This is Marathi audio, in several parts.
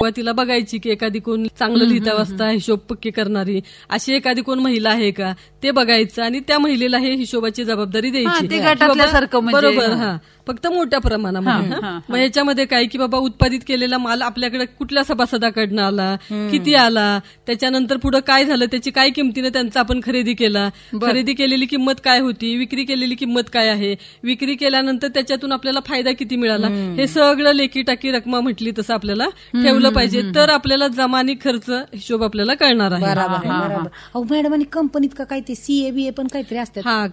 तिला बघायची की एखादी कोण चांगलं लिहिता वाचता हिशोब पक्के करणारी अशी एखादी कोण महिला आहे का ते बघायचं आणि त्या महिलेला हे हिशोबाची जबाबदारी द्यायची. बरोबर. हा, फक्त मोठ्या प्रमाणामध्ये. मग ह्याच्यामध्ये काय की बाबा उत्पादित केलेला माल आपल्याकडे कुठल्या सभासदाकडनं आला, किती आला, त्याच्यानंतर पुढे काय झालं, त्याची काय किमतीने त्यांचा आपण खरेदी केला, खरेदी केलेली किंमत काय होती, विक्री केलेली किंमत काय आहे, विक्री केल्यानंतर त्याच्यातून आपल्याला फायदा किती मिळाला, हे सगळं लेखी टाकी रकमा म्हटली तसं आपल्याला ठेवलं पाहिजे. तर आपल्याला जमानी खर्च हिशोब आपल्याला कळणार आहे. बरोबर. मॅडम आणि कंपनीत का काय ते CA पण काहीतरी असतात. हा,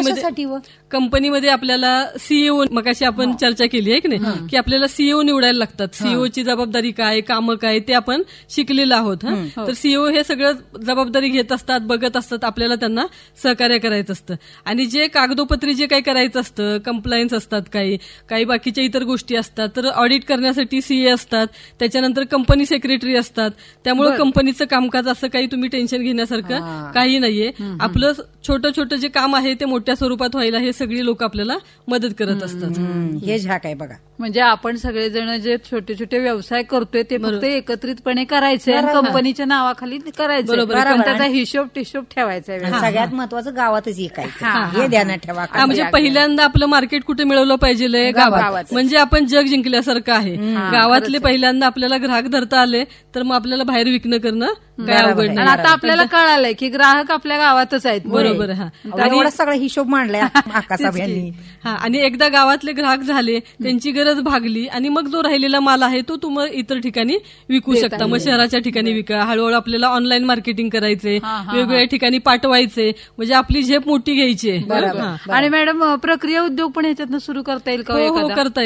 कंपनीमध्ये आपल्याला सीईओ मगाशी आपण चर्चा केली आहे की नाही, की आपल्याला सीईओ निवडायला लागतात. सीईओची जबाबदारी काय, कामं काय, ते आपण शिकलेलो आहोत. तर सीईओ हे सगळं जबाबदारी घेत असतात, बघत असतात, आपल्याला त्यांना सहकार्य करायचं असतं. आणि जे कागदोपत्री जे काही करायचं असतं, कंप्लायन्स असतात, काही बाकीच्या इतर गोष्टी असतात, तर ऑडिट करण्यासाठी सीए असतात, त्याच्यानंतर कंपनी सेक्रेटरी असतात. त्यामुळे कंपनीचं कामकाज असं काही तुम्ही टेन्शन घेण्यासारखं काही नाहीये. आपलं छोटं छोटं जे काम आहे ते मोठ्या स्वरूपात व्हायला हे सगळी लोक आपल्याला मदत करत असतात. हे झाक आहे बघा. म्हणजे आपण सगळेजण जे छोटे छोटे व्यवसाय करतोय ते फक्त एकत्रितपणे करायचे आणि कंपनीच्या नावाखाली करायचं. बरोबर. त्याचा हिशोब ठेवायचा. सगळ्यात महत्वाचं गावातच विकायचं हे ध्यानात ठेवा. म्हणजे पहिल्यांदा आपलं मार्केट कुठे मिळवलं पाहिजे, गावात. म्हणजे आपण जग जिंकल्यासारखं आहे. गावातले पहिल्यांदा आपल्याला ग्राहक धरता आले तर मग आपल्याला बाहेर विकणं करणं काय अवघड नाही. आता आपल्याला कळालंय की ग्राहक आपल्या गावातच आहेत. बरोबर. आणि सगळा हिशोब मांडलाय आकाशसाहेबांनी. हा, आणि एकदा गावातले ग्राहक झाले, त्यांची गरज भागली आणि मग जो राहिलेला माल आहे तो तुम्ही इतर ठिकाणी विकू शकता. मग शहराच्या ठिकाणी विका. हळूहळू आपल्याला ऑनलाईन मार्केटिंग करायचे, वेगवेगळ्या ठिकाणी पाठवायचे, म्हणजे आपली झेप मोठी घ्यायची. आणि मॅडम प्रक्रिया उद्योग पण ह्याच्यातनं सुरू करता येईल का? हो, करता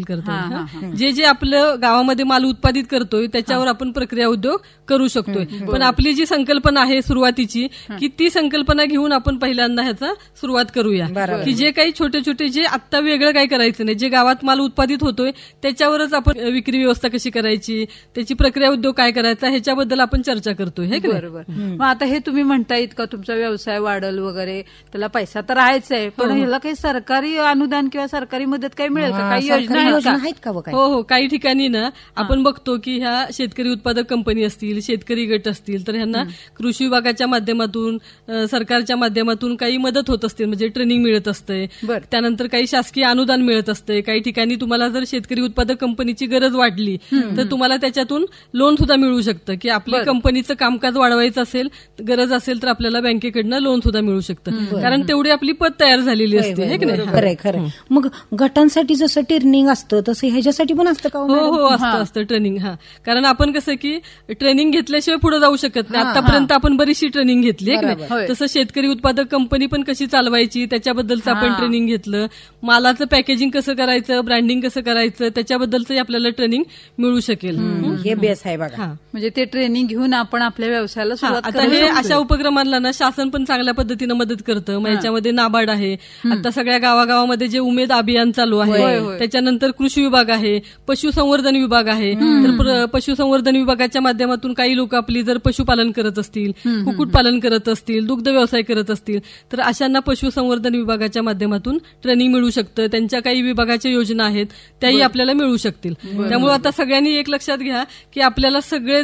येईल. जे आपलं गावामध्ये माल उत्पादित करतोय त्याच्यावर आपण प्रक्रिया उद्योग करू शकतोय. पण आपली जी संकल्पना आहे सुरुवातीची, की ती संकल्पना घेऊन आपण पहिल्यांदा ह्याचा सुरुवात करूया. की जे काही छोटे छोटे जे आत्ता वेगळं काही करायचं नाही, जे गावात माल उत्पादित होतोय त्याच्यावरच आपण विक्री व्यवस्था कशी करायची, त्याची प्रक्रिया उद्योग काय करायचा, ह्याच्याबद्दल आपण चर्चा करतोय. बरोबर. मग आता हे तुम्ही म्हणतायत का तुमचा व्यवसाय वाढल वगैरे, त्याला पैसा तर आहेच आहे, पण ह्याला काही सरकारी अनुदान किंवा सरकारी मदत काही मिळेल का? काही योजना आहेत का? हो, काही ठिकाणी ना आपण बघतो की ह्या शेतकरी उत्पादक कंपनी असतील, शेतकरी गट असतील, तर ह्यांना कृषी विभागाच्या माध्यमातून, सरकारच्या माध्यमातून काही मदत होत असते, म्हणजे ट्रेनिंग मिळत असते. त्यानंतर काही शासकीय अनुदान मिळत असते. काही ठिकाणी तुम्हाला जर शेतकरी उत्पादक कंपनीची गरज वाढली तर तुम्हाला त्याच्यातून लोन सुद्धा मिळू शकतं, की आपल्या कंपनीचं कामकाज वाढवायचं असेल, गरज असेल तर आपल्याला बँकेकडनं लोन सुद्धा मिळू शकतं, कारण तेवढी आपली पत तयार झालेली असते. हे की नाही? खरं. मग गटांसाठी जसं ट्रेनिंग असतं तसं ह्याच्यासाठी पण असतं का? हो, असतं ट्रेनिंग. कारण आपण कसं की ट्रेनिंग घेतल्याशिवाय पुढे जाऊ शकत नाही. आतापर्यंत आपण बरीचशी ट्रेनिंग घेतली आहे की नाही. तसं शेतकरी उत्पादक कंपनी पण कशी चालवायची त्याच्याबद्दलचं आपण ट्रेनिंग घेतलं. मालाचं पॅकेजिंग कसं करायचं, ब्रँडिंग कसं करायचं, त्याच्याबद्दलचं आपल्याला ट्रेनिंग मिळू शकेल. हे बेस आहे बघा. म्हणजे ते ट्रेनिंग घेऊन आपण आपल्या व्यवसायाला सुरुवात आता हे अशा उपक्रमांना ना शासन पण चांगल्या पद्धतीनं मदत करतं. मग याच्यामध्ये नाबार्ड आहे, आता सगळ्या गावागावामध्ये जे उमेद अभियान चालू आहे, त्याच्यानंतर कृषी विभाग आहे, पशुसंवर्धन विभाग आहे. तर पशुसंवर्धन विभागाच्या माध्यमातून काही लोक आपली जर पशुपालन करत असतील, कुक्कुटपालन करत असतील, दुग्ध व्यवसाय करत असतील, तर अशांना पशुसंवर्धन विभागाच्या माध्यमातून ट्रेनिंग मिळू शकतं. त्यांच्या काही विभागाच्या योजना आहेत त्याही आपल्याला मिळू शकतील. त्यामुळे आता सगळ्यांनी एक लक्षात घ्या की आपल्याला सगळे